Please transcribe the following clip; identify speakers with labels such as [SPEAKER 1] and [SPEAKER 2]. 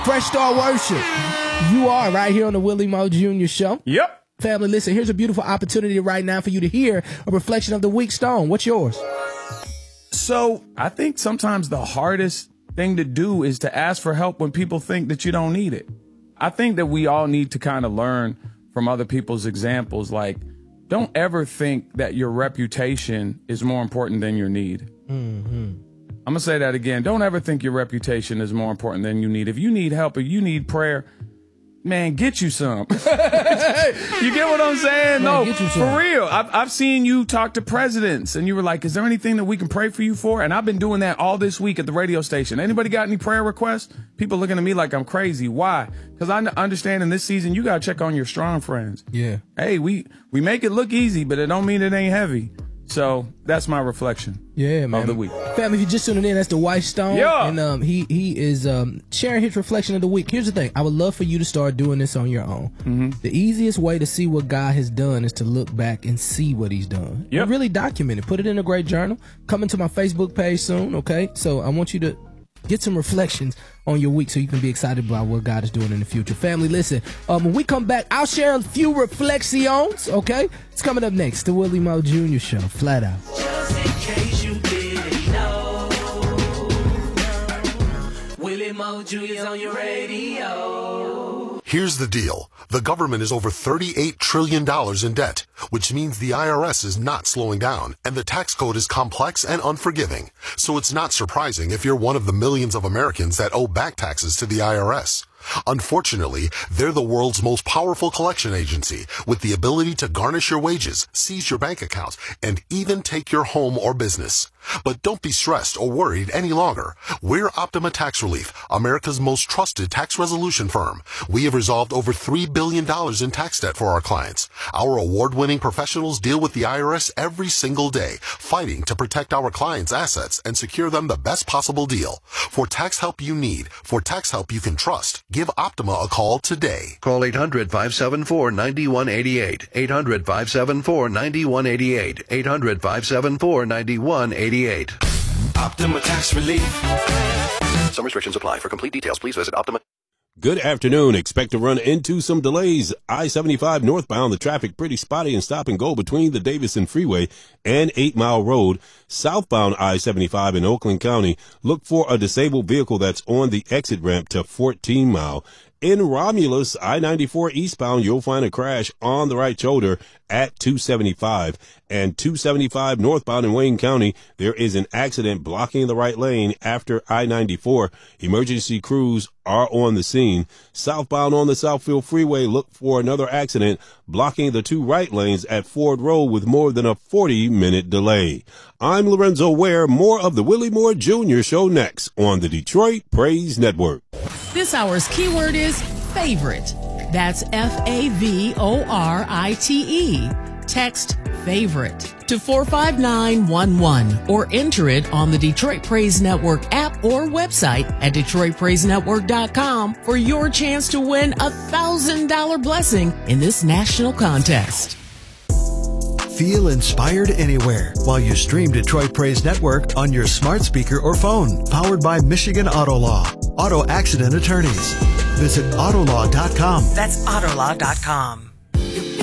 [SPEAKER 1] Fresh Start Worship. You are right here on the Willie Moore Jr. Show.
[SPEAKER 2] Yep.
[SPEAKER 1] Family, listen, here's a beautiful opportunity right now for you to hear a reflection of the week. Stone, what's yours?
[SPEAKER 2] So I think sometimes the hardest thing to do is to ask for help when people think that you don't need it. I think that we all need to kind of learn from other people's examples. Like, don't ever think that your reputation is more important than your need. I'm going to say that again. Don't ever think your reputation is more important than you need. If you need help, if you need prayer, man, get you some. You get what I'm saying?
[SPEAKER 1] Man,
[SPEAKER 2] no, for real. I've seen you talk to presidents, and you were like, is there anything that we can pray for you for? And I've been doing that all this week at the radio station. Anybody got any prayer requests? People looking at me like I'm crazy. Why? Because I understand in this season, you got to check on your strong friends.
[SPEAKER 1] Yeah.
[SPEAKER 2] Hey, we make it look easy, but it don't mean it ain't heavy. So that's my reflection
[SPEAKER 1] man.
[SPEAKER 2] of the week.
[SPEAKER 1] Family, if you're just tuning in, that's the White Stone.
[SPEAKER 2] Yeah.
[SPEAKER 1] And he is sharing his reflection of the week. Here's the thing. I would love for you to start doing this on your own. The easiest way to see what God has done is to look back and see what he's done.
[SPEAKER 2] Yep.
[SPEAKER 1] And really document it. Put it in a great journal. Coming to my Facebook page soon, okay? So I want you to get some reflections on your week so you can be excited about what God is doing in the future. Family, listen, when we come back, I'll share a few reflections, okay? It's coming up next, the Willie Moore Jr. Show, flat out.
[SPEAKER 3] Just in case you didn't know, Willie Moore Jr.'s on your radio.
[SPEAKER 4] Here's the deal. The government is over $38 trillion in debt, which means the IRS is not slowing down, and the tax code is complex and unforgiving. So it's not surprising if you're one of the millions of Americans that owe back taxes to the IRS. Unfortunately, they're the world's most powerful collection agency with the ability to garnish your wages, seize your bank account, and even take your home or business. But don't be stressed or worried any longer. We're Optima Tax Relief, America's most trusted tax resolution firm. We have resolved over $3 billion in tax debt for our clients. Our award-winning professionals deal with the IRS every single day, fighting to protect our clients' assets and secure them the best possible deal. For tax help you need, for tax help you can trust, give Optima a call today.
[SPEAKER 5] Call 800-574-9188. 800-574-9188. 800-574-9188.
[SPEAKER 3] Optima Tax Relief.
[SPEAKER 5] Some restrictions apply. For complete details, please visit Optima.
[SPEAKER 6] Good afternoon. Expect to run into some delays. I-75 northbound, the traffic pretty spotty and stop and go between the Davison Freeway and 8 Mile Road. Southbound I-75 in Oakland County, look for a disabled vehicle that's on the exit ramp to 14 Mile. In Romulus, I-94 eastbound, you'll find a crash on the right shoulder at 275. And 275 northbound in Wayne County, there is an accident blocking the right lane after I-94. Emergency crews are on the scene. Southbound on the Southfield Freeway, look for another accident blocking the two right lanes at Ford Road with more than a 40-minute delay. I'm Lorenzo Ware. More of the Willie Moore Jr. Show next on the Detroit Praise Network.
[SPEAKER 7] This hour's keyword is favorite. That's F-A-V-O-R-I-T-E. Text favorite to 45911 or enter it on the Detroit Praise Network app or website at DetroitPraiseNetwork.com for your chance to win a $1,000 blessing in this national contest.
[SPEAKER 8] Feel inspired anywhere while you stream Detroit Praise Network on your smart speaker or phone. Powered by Michigan Auto Law. Auto accident attorneys. Visit Autolaw.com.
[SPEAKER 9] That's Autolaw.com.